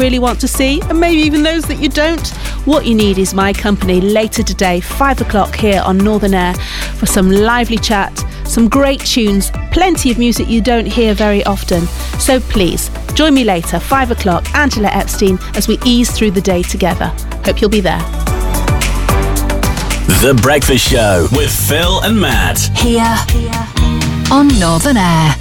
really want to see, and maybe even those that you don't. What you need is my company later today, 5 o'clock here on Northern Air, for some lively chat, some great tunes, plenty of music you don't hear very often. So please, join me later, 5 o'clock, Angela Epstein, as we ease through the day together. Hope you'll be there. The Breakfast Show with Phil and Matt. Here on Northern Air.